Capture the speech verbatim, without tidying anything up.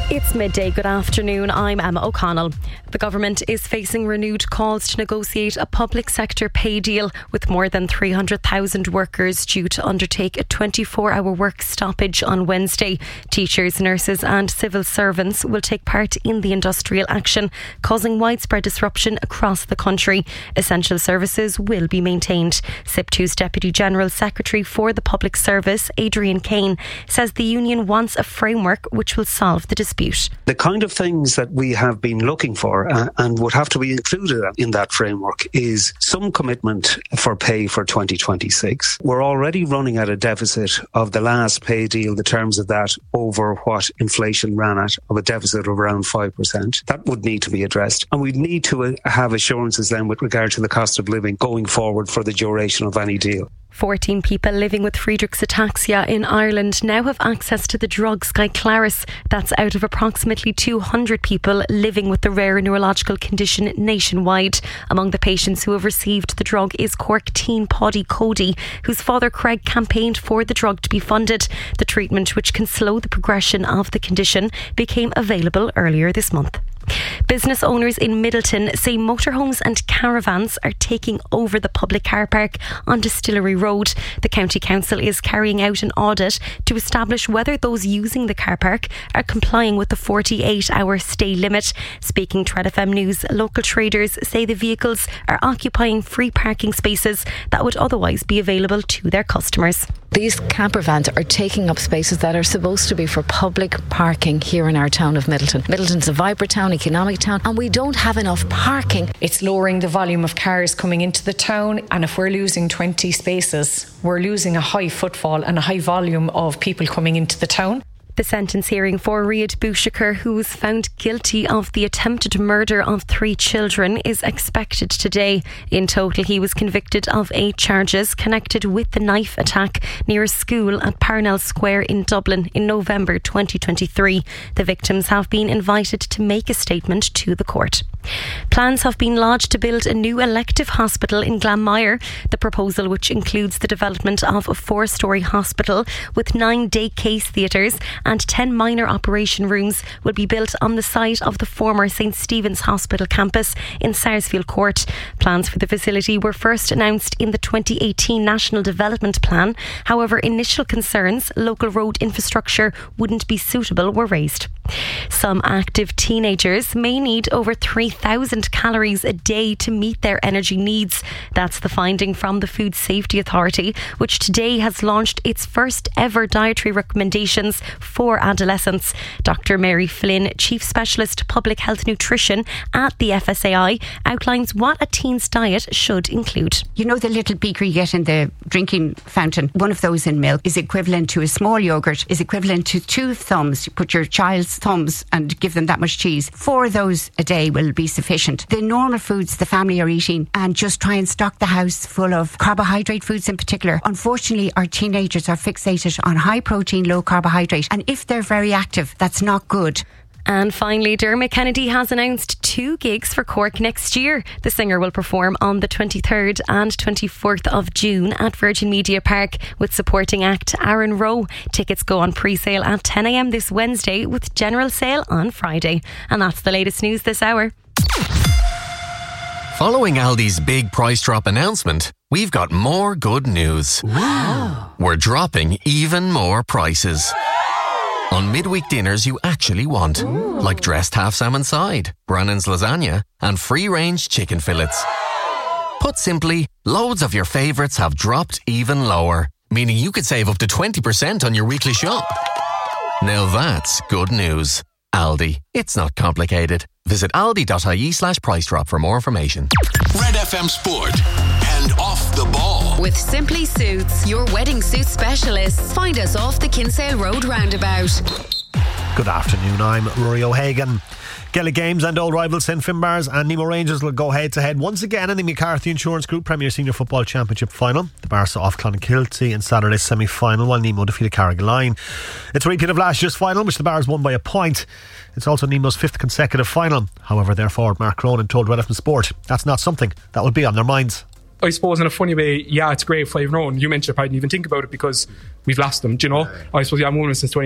It's midday. Good afternoon. I'm Emma O'Connell. The government is facing renewed calls to negotiate a public sector pay deal, with more than three hundred thousand workers due to undertake a twenty-four hour work stoppage on Wednesday. Teachers, nurses and civil servants will take part in the industrial action, causing widespread disruption across the country. Essential services will be maintained. S I P two's Deputy General Secretary for the Public Service, Adrian Kane, says the union wants a framework which will solve the dispute. The kind of things that we have been looking for uh, and would have to be included in that framework is some commitment for pay for twenty twenty-six. We're already running at a deficit of the last pay deal, the terms of that, over what inflation ran at, of a deficit of around five percent. That would need to be addressed. And we'd need to uh, have assurances then with regard to the cost of living going forward for the duration of any deal. fourteen people living with Friedreich's ataxia in Ireland now have access to the drug Skyclarys. That's out of approximately two hundred people living with the rare neurological condition nationwide. Among the patients who have received the drug is Cork teen Paddy Cody, whose father Craig campaigned for the drug to be funded. The treatment, which can slow the progression of the condition, became available earlier this month. Business owners in Middleton say motorhomes and caravans are taking over the public car park on Distillery Road. The County Council is carrying out an audit to establish whether those using the car park are complying with the forty-eight hour stay limit. Speaking to Red F M News, local traders say the vehicles are occupying free parking spaces that would otherwise be available to their customers. These camper vans are taking up spaces that are supposed to be for public parking here in our town of Middleton. Middleton's a vibrant town, economic town, and we don't have enough parking. It's lowering the volume of cars coming into the town, and if we're losing twenty spaces, we're losing a high footfall and a high volume of people coming into the town. The sentence hearing for Riyad Bouchakar, who was found guilty of the attempted murder of three children, is expected today. In total, he was convicted of eight charges connected with the knife attack near a school at Parnell Square in Dublin in November twenty twenty-three. The victims have been invited to make a statement to the court. Plans have been lodged to build a new elective hospital in Glanmire. The proposal, which includes the development of a four-storey hospital with nine day case theatres and ten minor operation rooms, will be built on the site of the former St Stephen's Hospital campus in Sarsfield Court. Plans for the facility were first announced in the twenty eighteen National Development Plan. However, initial concerns local road infrastructure wouldn't be suitable were raised. Some active teenagers may need over three thousand calories a day to meet their energy needs. That's the finding from the Food Safety Authority, which today has launched its first ever dietary recommendations for adolescents. Doctor Mary Flynn, Chief Specialist Public Health Nutrition at the F S A I, outlines what a teen's diet should include. You know the little beaker you get in the drinking fountain? One of those in milk is equivalent to a small yoghurt, is equivalent to two thumbs. You put your child's thumbs and give them that much cheese. Four of those a day will be sufficient. The normal foods the family are eating, and just try and stock the house full of carbohydrate foods in particular. Unfortunately, our teenagers are fixated on high protein, low carbohydrate, and if they're very active, that's not good. And finally, Dermot Kennedy has announced two gigs for Cork next year. The singer will perform on the twenty-third and twenty-fourth of June at Virgin Media Park with supporting act Aaron Rowe. Tickets go on pre-sale at ten a m this Wednesday, with general sale on Friday. And that's the latest news this hour. Following Aldi's big price drop announcement, we've got more good news. Wow. We're dropping even more prices on midweek dinners you actually want. Ooh. Like dressed half salmon side, Brannan's lasagna, and free-range chicken fillets. Put simply, loads of your favourites have dropped even lower, meaning you could save up to twenty percent on your weekly shop. Now that's good news. Aldi. It's not complicated. Visit aldi.ie slash price drop for more information. Red F M Sport and Off the Ball. With Simply Suits, your wedding suit specialists. Find us off the Kinsale Road roundabout. Good afternoon, I'm Rory O'Hagan. Gaelic Games and old rival Saint Finbarrs and Nemo Rangers will go head to head once again in the McCarthy Insurance Group Premier Senior Football Championship final. The Barca off Clonakilty in Saturday's semi-final, while Nemo defeated Carrigaline. It's a repeat of last year's final, which the Barrs won by a point. It's also Nemo's fifth consecutive final. However, their forward Mark Cronin told Red F M Sport that's not something that will be on their minds. I suppose in a funny way, yeah, it's great five and oh, and you mentioned I didn't even think about it because we've lost them, do you know? I suppose, yeah, I'm winning since twenty